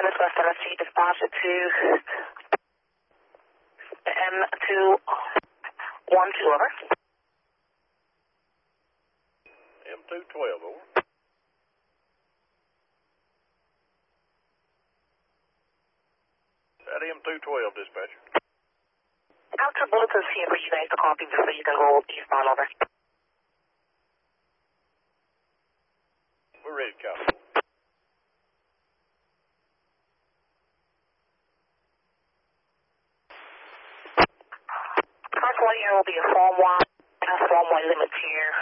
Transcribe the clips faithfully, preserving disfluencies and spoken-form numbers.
Tennis West Tennessee, dispatch to M two one two, over. M two twelve, over. At M two twelve, dispatcher. After bulletins here for you guys to copy before you can go eastbound, over. We're ready to copy. First one here will be a Form one, and Form one limits here.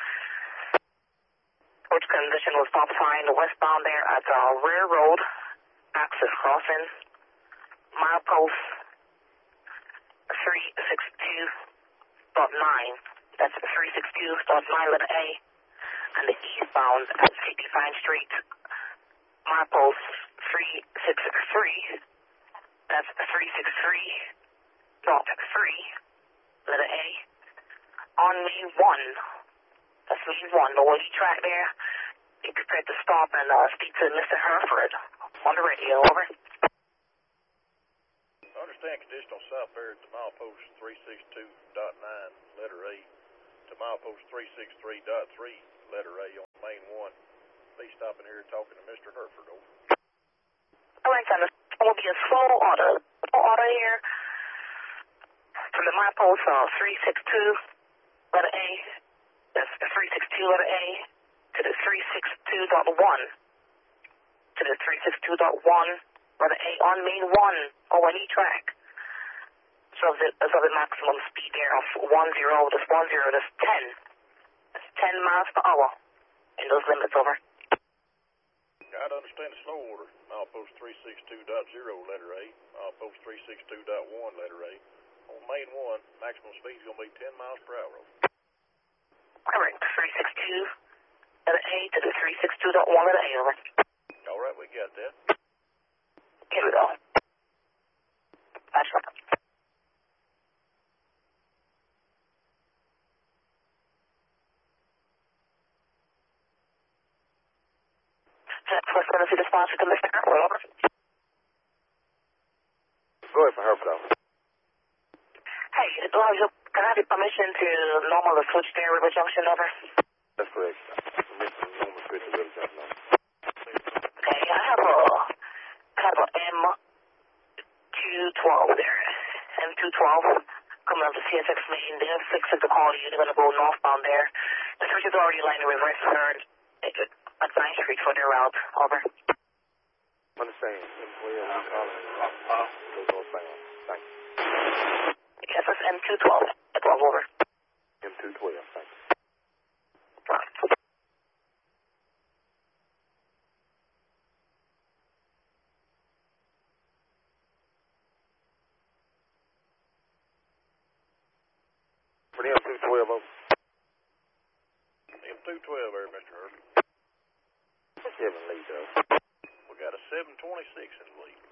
Which condition will stop sign westbound there at the railroad access crossing. Milepost three sixty-two point nine. That's three sixty-two point nine letter A. And the eastbound at fifty-fifth Street. Milepost three sixty-three. That's three sixty-three point three letter A. On main one. That's main one. The way you track there, you prepared to stop and uh, speak to Mister Herford on the radio, over. I understand conditional south there to milepost three sixty-two point nine, letter A, to milepost three sixty-three point three, letter A on main one. Be stopping here talking to Mister Herford, over. All right, son. It will be a slow order. Slow order here from the milepost uh, three sixty-two, letter A. That's the three sixty-two letter A to the three sixty-two point one. To the three sixty-two point one. Letter A on main one, O N E track. So the, so the maximum speed there of one zero, that's one zero, that's ten. That's ten miles per hour in those limits, over. I understand the slow order. Milepost three sixty-two point zero, letter A. Milepost three sixty-two point one, letter A. On main one, maximum speed is going to be ten miles per hour. Correct. three sixty-two, letter A to the three sixty-two point one, letter A, over. All right, we got that. Here we go. That's right. West Tennessee dispatcher to Mister Herford, over. Go ahead for Herford, over. Hey, do I have your, can I have your permission to normal the switch there, River Junction, over? That's correct. Permission to normal switch to River Junction, over. Okay, I have a, I have a M two twelve there. M two twelve coming up to C S X main. They're fixing to call you. They're going to go northbound there. The switch is already lined in reverse third at ninth Street for their route, over. Understand. We are calling. Goes on sound. Thank you. Yes, that's M two twelve. twelve, over. M two twelve, thank you. Right. For the M two twelve, over. M two twelve there, Mister Herford. Seven lead, though. We got a seven twenty-six in the lead.